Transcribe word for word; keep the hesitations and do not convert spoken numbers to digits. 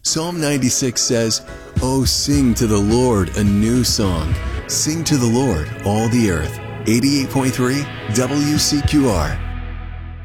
Psalm ninety-six says, "Oh, sing to the Lord a new song. Sing to the Lord, all the earth." eighty-eight point three W C Q R.